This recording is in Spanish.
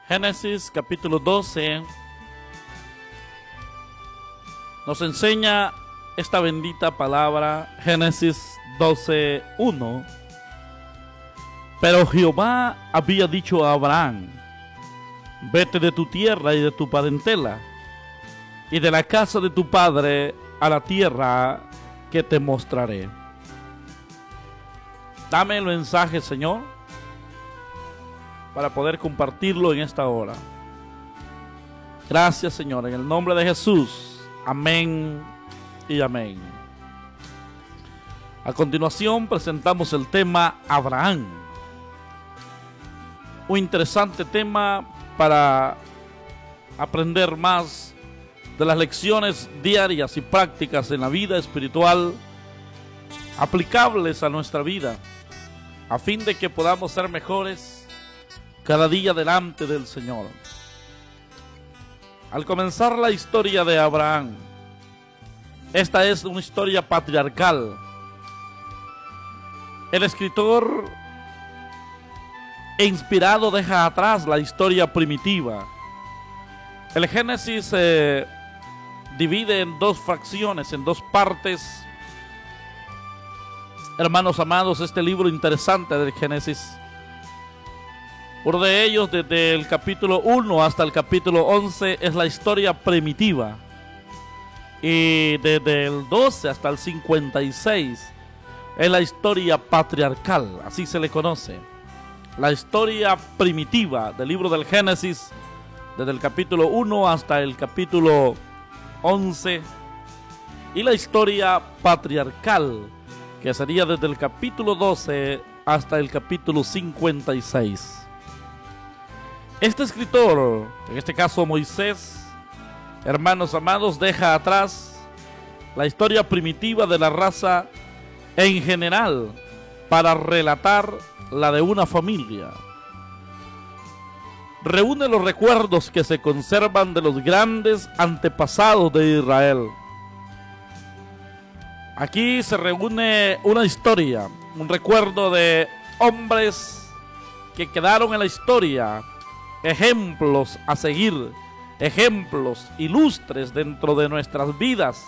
Génesis capítulo 12 nos enseña esta bendita palabra. Génesis 12:1. Pero Jehová había dicho a Abraham: vete de tu tierra y de tu parentela y de la casa de tu padre a la tierra que te mostraré. Dame el mensaje, Señor, para poder compartirlo en esta hora. Gracias, Señor, en el nombre de Jesús. Amén y amén. A continuación presentamos el tema Abraham. Un interesante tema para aprender más de las lecciones diarias y prácticas en la vida espiritual aplicables a nuestra vida, a fin de que podamos ser mejores cada día delante del Señor. Al comenzar la historia de Abraham, esta es una historia patriarcal. El escritor inspirado deja atrás la historia primitiva. El Génesis se divide en dos fracciones, en dos partes. Hermanos amados, este libro interesante del Génesis, uno de ellos, desde el capítulo 1 hasta el capítulo 11, es la historia primitiva. Y desde el 12 hasta el 56 es la historia patriarcal, así se le conoce. La historia primitiva del libro del Génesis, desde el capítulo 1 hasta el capítulo 11. Y la historia patriarcal, que sería desde el capítulo 12 hasta el capítulo 56. Este escritor, en este caso Moisés, hermanos amados, deja atrás la historia primitiva de la raza en general para relatar la de una familia. Reúne los recuerdos que se conservan de los grandes antepasados de Israel. Aquí se reúne una historia, un recuerdo de hombres que quedaron en la historia, ejemplos a seguir, ejemplos ilustres dentro de nuestras vidas,